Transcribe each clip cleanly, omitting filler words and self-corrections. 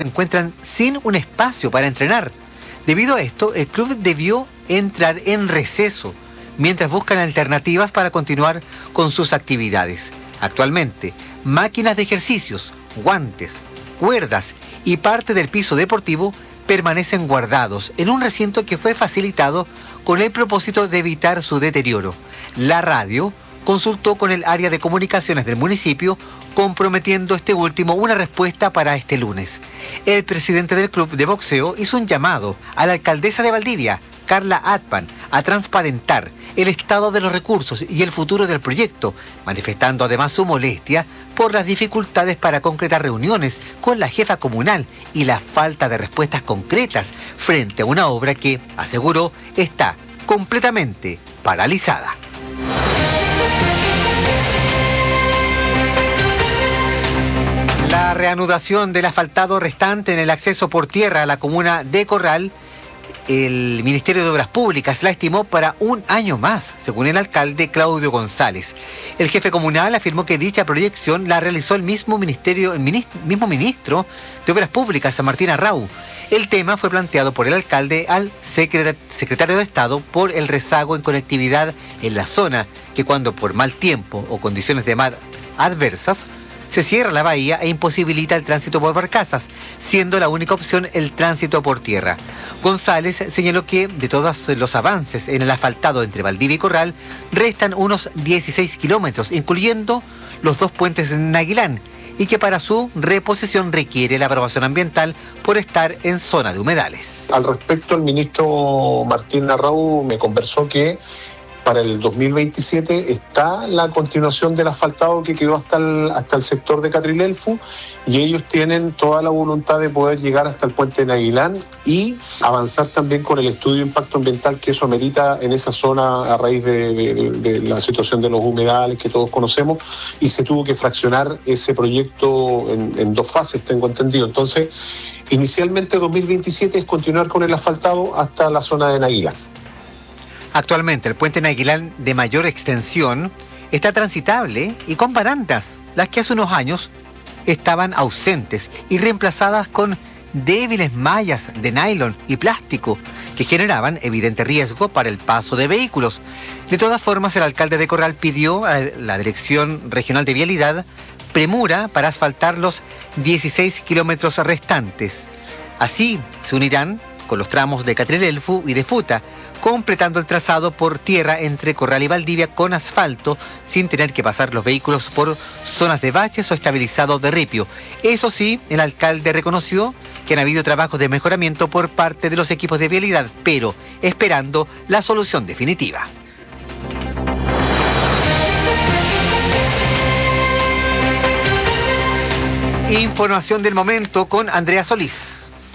encuentran sin un espacio para entrenar. Debido a esto, el club debió entrar en receso, mientras buscan alternativas para continuar con sus actividades. Actualmente, máquinas de ejercicios, guantes, cuerdas y parte del piso deportivo permanecen guardados en un recinto que fue facilitado con el propósito de evitar su deterioro. La radio consultó con el área de comunicaciones del municipio, comprometiendo este último una respuesta para este lunes. El presidente del club de boxeo hizo un llamado a la alcaldesa de Valdivia, Carla Atman, a transparentar el estado de los recursos y el futuro del proyecto, manifestando además su molestia por las dificultades para concretar reuniones con la jefa comunal y la falta de respuestas concretas frente a una obra que, aseguró, está completamente paralizada. La reanudación del asfaltado restante en el acceso por tierra a la comuna de Corral, el Ministerio de Obras Públicas la estimó para un año más, según el alcalde Claudio González. El jefe comunal afirmó que dicha proyección la realizó el mismo ministro de Obras Públicas, San Martín Arrau. El tema fue planteado por el alcalde al secretario de Estado por el rezago en conectividad en la zona, que cuando por mal tiempo o condiciones de mar adversas, se cierra la bahía e imposibilita el tránsito por barcazas, siendo la única opción el tránsito por tierra. González señaló que de todos los avances en el asfaltado entre Valdivia y Corral, restan unos 16 kilómetros, incluyendo los 2 puentes en Aguilán, y que para su reposición requiere la aprobación ambiental por estar en zona de humedales. Al respecto, el ministro Martín Arrau me conversó que para el 2027 está la continuación del asfaltado que quedó hasta el sector de Catrilelfu, y ellos tienen toda la voluntad de poder llegar hasta el puente de Aguilán y avanzar también con el estudio de impacto ambiental que eso amerita en esa zona a raíz de la situación de los humedales que todos conocemos, y se tuvo que fraccionar ese proyecto en 2 fases, tengo entendido. Entonces, inicialmente 2027 es continuar con el asfaltado hasta la zona de Aguilán. Actualmente el puente Naguilán de mayor extensión está transitable y con barandas, las que hace unos años estaban ausentes y reemplazadas con débiles mallas de nylon y plástico que generaban evidente riesgo para el paso de vehículos. De todas formas, el alcalde de Corral pidió a la Dirección Regional de Vialidad premura para asfaltar los 16 kilómetros restantes. Así se unirán con los tramos de Catrilelfu y de Futa, completando el trazado por tierra entre Corral y Valdivia con asfalto, sin tener que pasar los vehículos por zonas de baches o estabilizado de ripio. Eso sí, el alcalde reconoció que han habido trabajos de mejoramiento por parte de los equipos de vialidad, pero esperando la solución definitiva. Información del momento con Andrea Solís.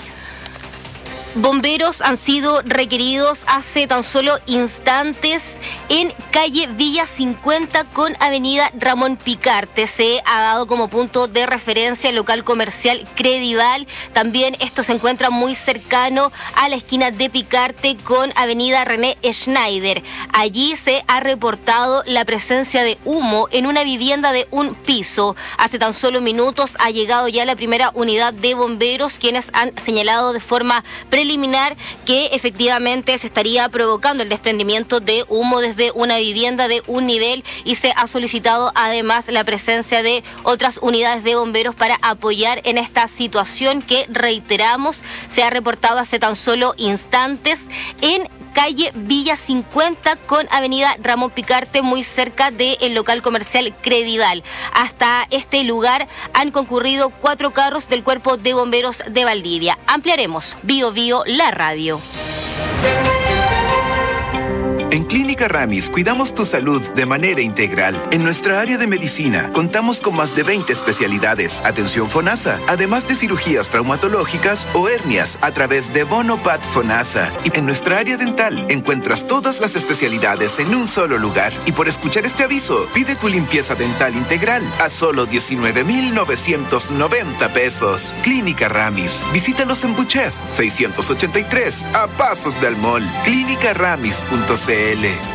Bomberos han sido requeridos hace tan solo instantes en calle Villa 50 con avenida Ramón Picarte. Se ha dado como punto de referencia el local comercial Credival. También esto se encuentra muy cercano a la esquina de Picarte con avenida René Schneider. Allí se ha reportado la presencia de humo en una vivienda de un piso. Hace tan solo minutos ha llegado ya la primera unidad de bomberos, quienes han señalado de forma preliminar que efectivamente se estaría provocando el desprendimiento de humo desde una vivienda de un nivel, y se ha solicitado además la presencia de otras unidades de bomberos para apoyar en esta situación que, reiteramos, se ha reportado hace tan solo instantes en calle Villa 50 con avenida Ramón Picarte, muy cerca del local comercial Credival. Hasta este lugar han concurrido 4 carros del Cuerpo de Bomberos de Valdivia. Ampliaremos Bio Bio, la radio. En Clínica Ramis cuidamos tu salud de manera integral. En nuestra área de medicina contamos con más de 20 especialidades, atención FONASA, además de cirugías traumatológicas o hernias a través de Bonopat FONASA. Y en nuestra área dental encuentras todas las especialidades en un solo lugar. Y por escuchar este aviso, pide tu limpieza dental integral a solo 19,990 pesos. Clínica Ramis. Visítalos en Buchef 683, a pasos del mall. Clínicaramis.cl.